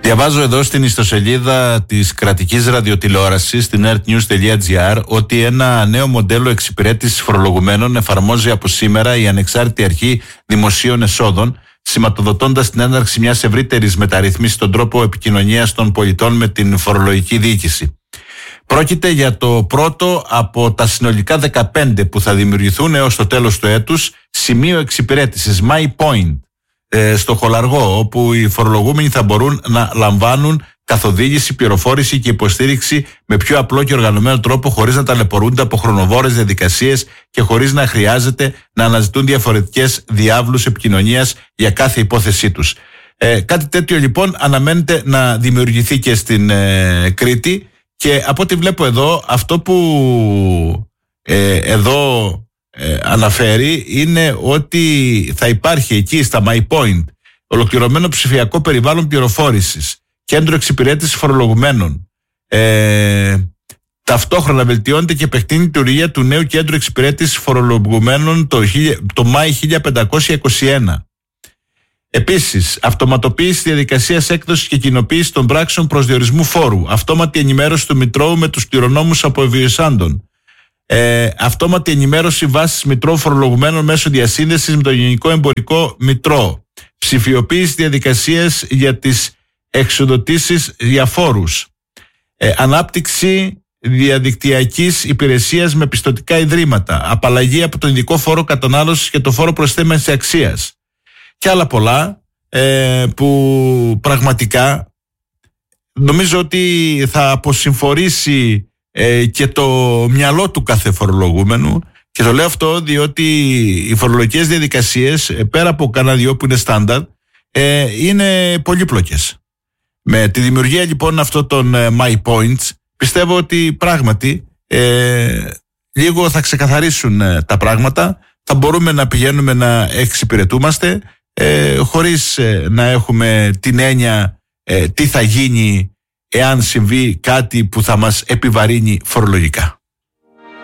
Διαβάζω εδώ στην ιστοσελίδα της κρατικής ραδιοτηλεόρασης, στην earthnews.gr, ότι ένα νέο μοντέλο εξυπηρέτησης φορολογουμένων εφαρμόζει από σήμερα η Ανεξάρτητη Αρχή Δημοσίων Εσόδων, σηματοδοτώντας την έναρξη μιας ευρύτερης μεταρρύθμισης στον τρόπο επικοινωνίας των πολιτών με την φορολογική διοίκηση. Πρόκειται για το πρώτο από τα συνολικά 15 που θα δημιουργηθούν έως το τέλος του έτους σημείο εξυπηρέτησης, My Point, στο Χολαργό, όπου οι φορολογούμενοι θα μπορούν να λαμβάνουν καθοδήγηση, πληροφόρηση και υποστήριξη με πιο απλό και οργανωμένο τρόπο, χωρίς να ταλαιπωρούνται από χρονοβόρες διαδικασίες και χωρίς να χρειάζεται να αναζητούν διαφορετικές διάβλους επικοινωνίας για κάθε υπόθεσή τους. Κάτι τέτοιο λοιπόν αναμένεται να δημιουργηθεί και στην Κρήτη, και από ό,τι βλέπω εδώ, αυτό που εδώ αναφέρει είναι ότι θα υπάρχει εκεί στα My Point ολοκληρωμένο ψηφιακό περιβάλλον πληροφόρησης, κέντρο εξυπηρέτησης φορολογουμένων. Ταυτόχρονα βελτιώνεται και επεκτείνει η λειτουργία του νέου κέντρου εξυπηρέτησης φορολογουμένων το Μάη 1521. Επίσης, αυτοματοποίηση διαδικασίας έκδοσης και κοινοποίηση των πράξεων προσδιορισμού φόρου, αυτόματη ενημέρωση του Μητρώου με τους κληρονόμους αποβιωσάντων, αυτόματη ενημέρωση βάσης Μητρώου φορολογουμένων μέσω διασύνδεσης με το Γενικό Εμπορικό Μητρό, ψηφιοποίηση διαδικασίες για τις εξοδοτήσεις για φόρους, ανάπτυξη διαδικτυακής υπηρεσίας με πιστωτικά ιδρύματα, απαλλαγή από τον ειδικό φόρο κατανάλωσης και το φόρο προσθέμενης αξίας και άλλα πολλά, που πραγματικά νομίζω ότι θα αποσυμφορήσει και το μυαλό του κάθε φορολογούμενου. Και το λέω αυτό διότι οι φορολογικές διαδικασίες, πέρα από κανένα δυο που είναι στάνταρ, είναι πολύπλοκες. Με τη δημιουργία λοιπόν αυτών των My Points, πιστεύω ότι πράγματι λίγο θα ξεκαθαρίσουν τα πράγματα. Θα μπορούμε να πηγαίνουμε να εξυπηρετούμαστε χωρίς να έχουμε την έννοια τι θα γίνει εάν συμβεί κάτι που θα μας επιβαρύνει φορολογικά.